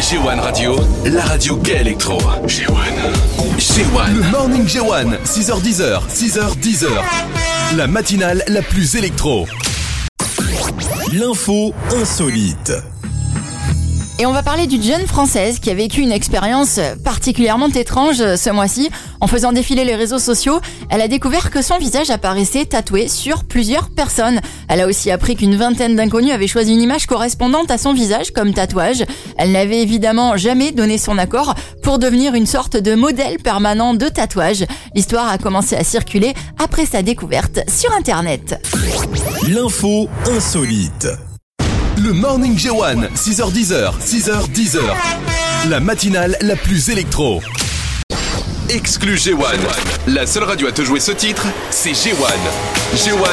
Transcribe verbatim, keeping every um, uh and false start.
G un Radio, la radio gay électro. G un. G un. Le Morning G un, six heures dix, six heures dix. La matinale la plus électro. L'info insolite. Et on va parler d'une jeune Française qui a vécu une expérience particulièrement étrange ce mois-ci. En faisant défiler les réseaux sociaux, elle a découvert que son visage apparaissait tatoué sur plusieurs personnes. Elle a aussi appris qu'une vingtaine d'inconnus avaient choisi une image correspondante à son visage comme tatouage. Elle n'avait évidemment jamais donné son accord pour devenir une sorte de modèle permanent de tatouage. L'histoire a commencé à circuler après sa découverte sur Internet. L'info insolite. Le Morning G un, six heures dix, six heures dix. La matinale la plus électro. Exclu G un. La seule radio à te jouer ce titre, c'est G un. G un.